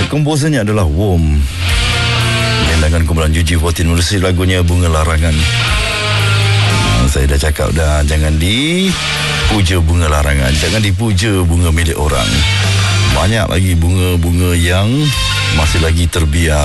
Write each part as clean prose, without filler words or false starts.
Komposernya adalah Worm. Bilangan kumpulan UG14 menerusi lagunya Bunga Larangan. Saya dah cakap dah, jangan dipuja bunga larangan, jangan dipuja bunga milik orang. Banyak lagi bunga-bunga yang masih lagi terbiar.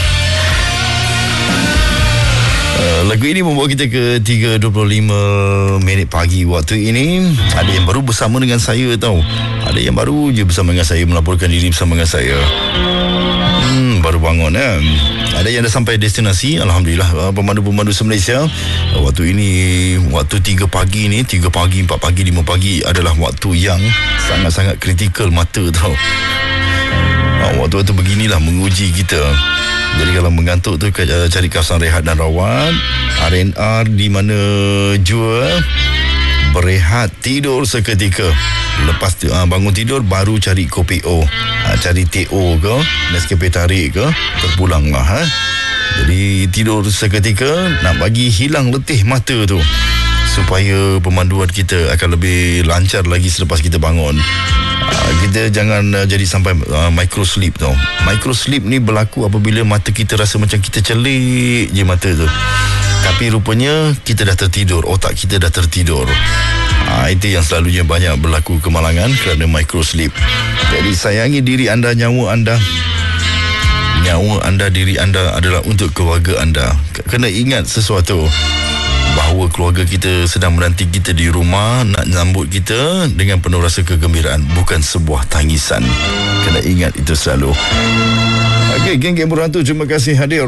Lagu ini membawa kita ke 3.25 minit pagi waktu ini. Ada yang baru bersama dengan saya tau. Ada yang baru je bersama dengan saya, melaporkan diri bersama dengan saya. Baru bangun kan. Ada yang dah sampai destinasi. Alhamdulillah, pemandu-pemandu se-Malaysia. Waktu ini, waktu 3 pagi ni, 3 pagi, 4 pagi, 5 pagi adalah waktu yang sangat-sangat kritikal mata tau. Waktu-waktu beginilah menguji kita. Jadi kalau mengantuk tu cari kawasan rehat dan rawat. R&R di mana jua, berehat, tidur seketika. Lepas bangun tidur baru cari kopi O, cari TO ke, Nescafe tarik ke, terpulanglah. Jadi tidur seketika nak bagi hilang letih mata tu, supaya pemanduan kita akan lebih lancar lagi selepas kita bangun. Kita jangan jadi sampai micro sleep tau. Micro sleep ni berlaku apabila mata kita rasa macam kita celik je mata tu, tapi rupanya kita dah tertidur, otak kita dah tertidur. Itu yang selalunya banyak berlaku kemalangan kerana micro sleep. Jadi sayangi diri anda, nyawa anda. Nyawa anda, diri anda adalah untuk keluarga anda. Kena ingat sesuatu, bahawa keluarga kita sedang menanti kita di rumah, nak sambut kita dengan penuh rasa kegembiraan, bukan sebuah tangisan. Kena ingat itu selalu. Okey, geng-geng berantu, terima kasih hadir.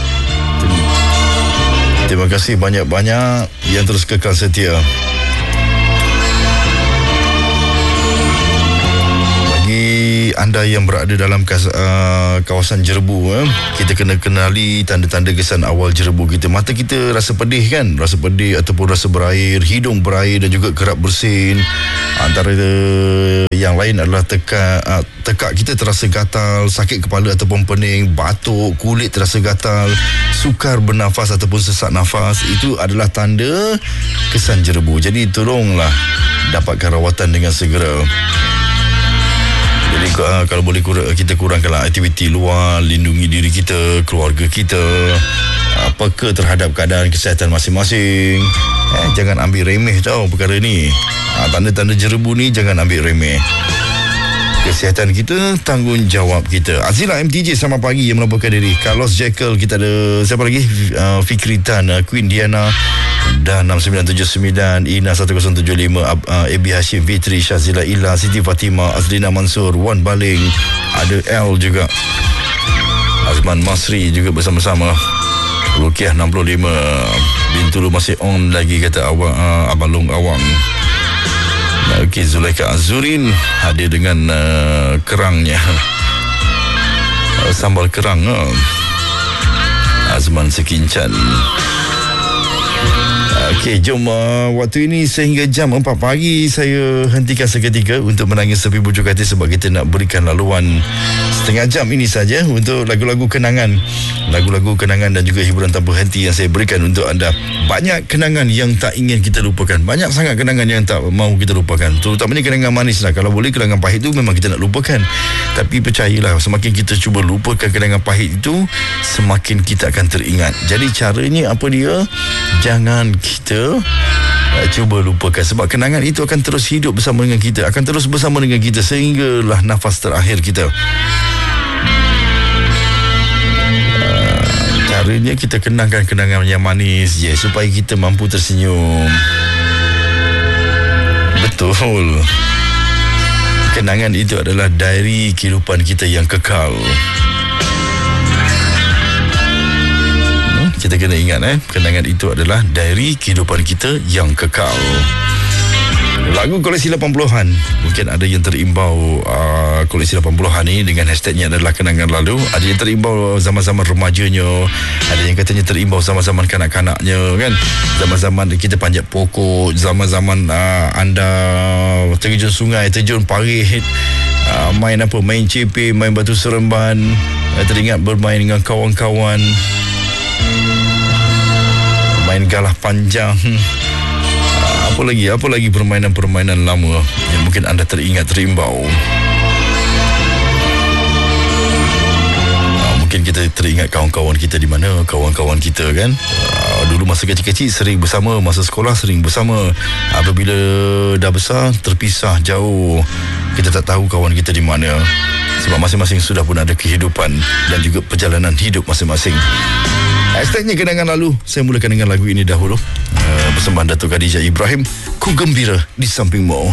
Terima kasih banyak-banyak yang terus kekal setia. Anda yang berada dalam kawasan Jerebu, kita kena kenali tanda-tanda kesan awal Jerebu kita. Mata kita rasa pedih kan, rasa pedih ataupun rasa berair, hidung berair dan juga kerap bersin. Antara yang lain adalah tekak kita terasa gatal, sakit kepala ataupun pening, batuk, kulit terasa gatal, sukar bernafas ataupun sesak nafas. Itu adalah tanda kesan Jerebu. Jadi tolonglah dapatkan rawatan dengan segera. Jadi kalau boleh kita kurangkanlah aktiviti luar, lindungi diri kita, keluarga kita, peka terhadap keadaan kesihatan masing-masing. Jangan ambil remeh tau perkara ni. Tanda-tanda Jerebu ni jangan ambil remeh. Kesihatan kita, tanggungjawab kita. Azila MTJ sama pagi yang melaporkan diri. Carlos Jekyll, kita ada siapa lagi? Fikri Tan, Queen Diana dan 6979, Ina 1075, AB Hashim Fitri, Syazila Ila, Siti Fatimah, Azlina Mansur, Wan Baling, ada L juga, Azman Masri juga bersama-sama, Rukiah 65, Bintulu masih on lagi kata Abang Long Awang. Okey, Zulaika Azurin hadir dengan kerangnya, sambal kerang. Azman Sekincan. Okey, jom waktu ini sehingga jam 4 pagi saya hentikan seketika untuk menangis sepi bujuk hati, sebab kita nak berikan laluan setengah jam ini saja untuk lagu-lagu kenangan. Lagu-lagu kenangan dan juga hiburan tanpa henti yang saya berikan untuk anda. Banyak kenangan yang tak ingin kita lupakan. Banyak sangat kenangan yang tak mahu kita lupakan. Terutamanya kenangan manis lah. Kalau boleh kenangan pahit itu memang kita nak lupakan. Tapi percayalah, semakin kita cuba lupakan kenangan pahit itu, semakin kita akan teringat. Jadi caranya apa dia? Jangan kita cuba lupakan, sebab kenangan itu akan terus hidup bersama dengan kita, akan terus bersama dengan kita sehinggalah nafas terakhir kita. Caranya kita kenangkan kenangan yang manis je, supaya kita mampu tersenyum. Betul, kenangan itu adalah diary kehidupan kita yang kekal. Kita kena ingat kenangan itu adalah diary kehidupan kita yang kekal. Lagu koleksi 80-an, mungkin ada yang terimbau koleksi 80-an ni dengan hashtagnya adalah kenangan lalu. Ada yang terimbau zaman-zaman remajanya, ada yang katanya terimbau zaman-zaman kanak-kanaknya kan, zaman-zaman kita panjat pokok, zaman-zaman anda terjun sungai, terjun parit, main CP, main batu seremban, teringat bermain dengan kawan-kawan, main galah panjang. Apa lagi permainan-permainan lama yang mungkin anda teringat, terimbau. Mungkin kita teringat kawan-kawan kita di mana, kawan-kawan kita kan. Dulu masa kecil-kecil sering bersama, masa sekolah sering bersama. Apabila dah besar, terpisah jauh. Kita tak tahu kawan kita di mana. Sebab masing-masing sudah pun ada kehidupan dan juga perjalanan hidup masing-masing. Hashtagnya kenangan lalu. Saya mulakan dengan lagu ini dahulu. Persembahan Datuk Khadijah Ibrahim, Ku Gembira di Sampingmu.